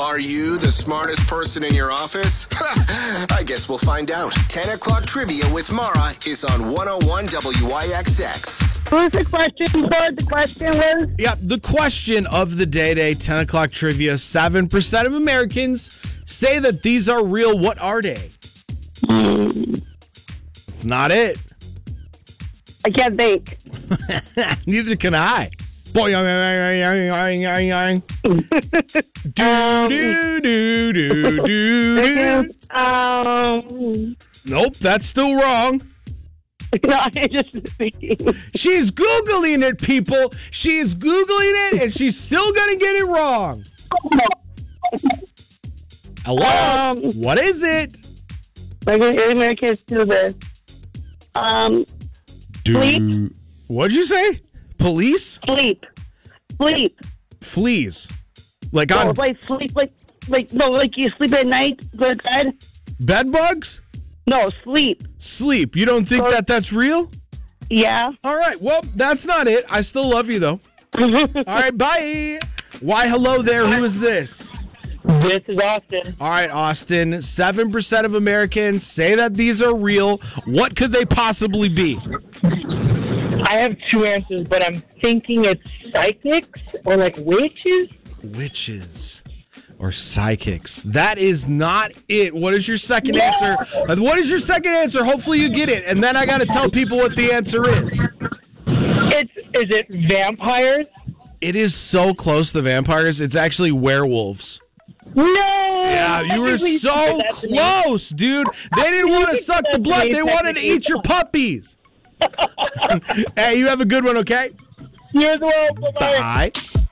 Are you the smartest person in your office? I guess we'll find out. 10 o'clock trivia with Mara is on 101 WIXX. What was the question for? The question was? Yeah, the question of the day, 10 o'clock trivia. 7% of Americans say that these are real. What are they? It's not it. I can't think. Neither can I. Do, do, do, do, do. Nope, that's still wrong. No, I just thinking. She's Googling it, people. She's Googling it, and she's still going to get it wrong. Hello? What is it? Americans do this. Sleep. What'd you say? Police? Sleep. Fleas. Like No, on like sleep, like you sleep at night, go to bed. bed bugs? No, sleep. Sleep. You don't think that's real? Yeah. All right. Well, that's not it. I still love you, though. All right. Bye. Why, hello there. Who is this? This is Austin. All right, Austin. 7% of Americans say that these are real. What could they possibly be? I have two answers, but I'm thinking it's psychics or like witches. Witches or psychics. That is not it. What is your second answer? What is your second answer? Hopefully you get it. And then I got to tell people what the answer is. Is it vampires? It is so close to vampires. It's actually werewolves. No. Yeah, you were so close, dude. They didn't want to suck the blood. They wanted to eat your puppies. Hey, you have a good one, okay? You as well. Bye-bye. Bye.